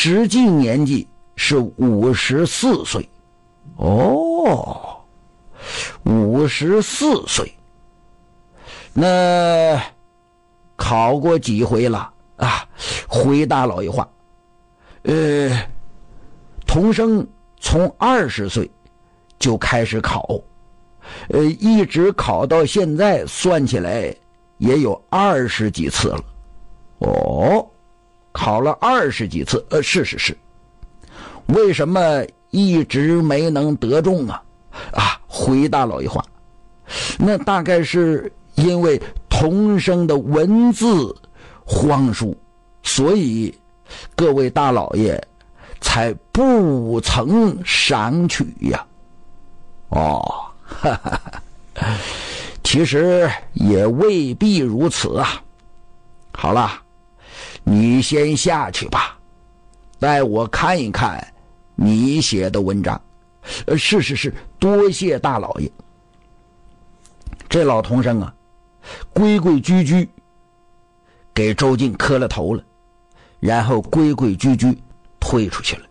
实际年纪是54岁。哦，54岁，那考过几回了啊？回大老爷话，童生从20岁就开始考，一直考到现在，算起来也有20几次了。哦，考了20几次，是，为什么一直没能得中啊？回大老爷话，那大概是因为童生的文字荒疏，所以各位大老爷才不曾赏取呀。其实也未必如此啊。好了，你先下去吧，带我看一看你写的文章。是，多谢大老爷。这老童生啊，规规矩矩给周进磕了头了，然后规规矩矩退出去了。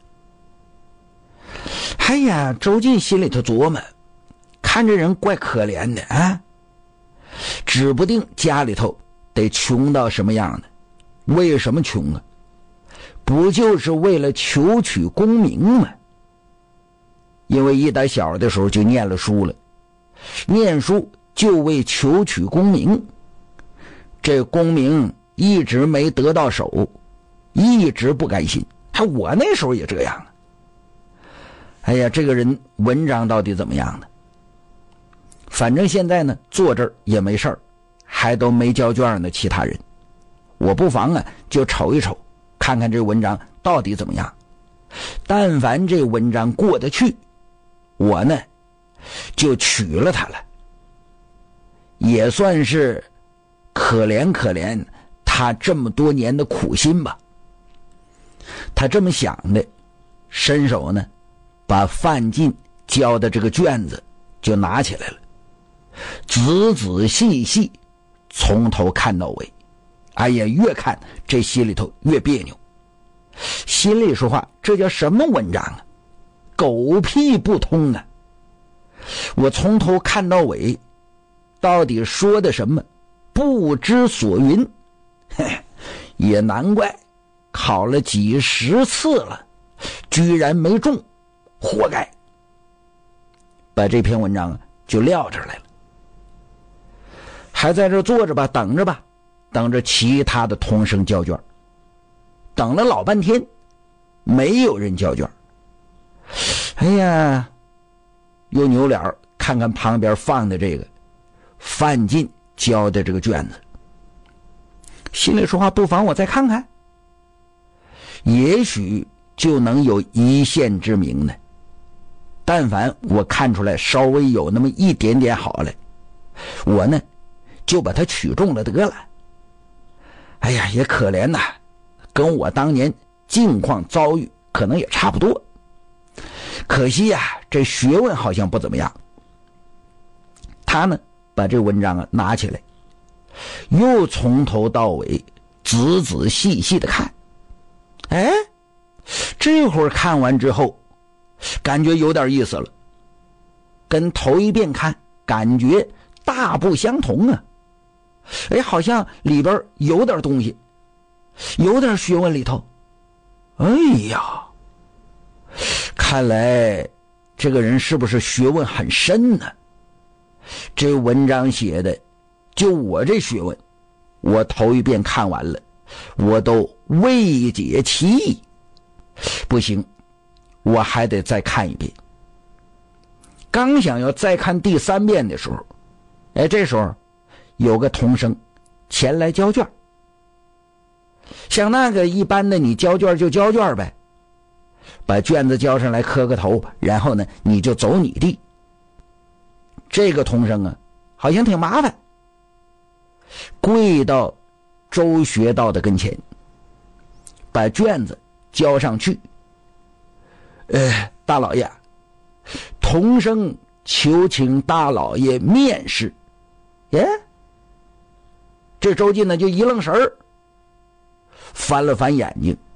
哎呀，周进心里头琢磨，看这人怪可怜的啊，指不定家里头得穷到什么样呢？为什么穷啊？不就是为了求取功名吗？因为一打小的时候就念了书了，念书就为求取功名，这功名一直没得到手，一直不甘心。我那时候也这样啊。哎呀，这个人文章到底怎么样呢？反正现在呢，坐这儿也没事儿，还都没交卷呢。其他人，我不妨啊就瞅一瞅，看看这文章到底怎么样。但凡这文章过得去，我呢就取了他了，也算是可怜他这么多年的苦心吧。他这么想的，伸手呢把范进交的这个卷子就拿起来了，仔仔细细从头看到尾。哎呀，越看这心里头越别扭，心里说话，这叫什么文章啊？狗屁不通啊！我从头看到尾，到底说的什么不知所云。也难怪考了几十次了，居然没中，活该。把这篇文章就撂这儿来了，还在这坐着吧，等着吧，等着其他的童生交卷。等了老半天，没有人交卷。哎呀，又扭脸看看旁边放的这个范进交的这个卷子，心里说话，不妨我再看看，也许就能有一线之名呢。但凡我看出来稍微有那么一点点好来，我呢就把它取中了得了。哎呀，也可怜呐，跟我当年境况遭遇可能也差不多。可惜呀，这学问好像不怎么样。他呢把这文章拿起来，又从头到尾仔仔细细的看。哎，这会儿看完之后，感觉有点意思了，跟头一遍看感觉大不相同啊。哎，好像里边有点东西，有点学问里头。哎呀，看来这个人是不是学问很深呢？这文章写的就我这学问，我头一遍看完了，我都未解其意。不行，我还得再看一遍。刚想要再看第3遍的时候，哎，这时候有个童生前来交卷。像那个一般的，你交卷就交卷呗，把卷子交上来磕个头，然后呢你就走你地。这个童生啊好像挺麻烦，跪到周学道的跟前，把卷子交上去。大老爷，童生求请大老爷面试。这周进呢就一愣神儿，翻了翻眼睛，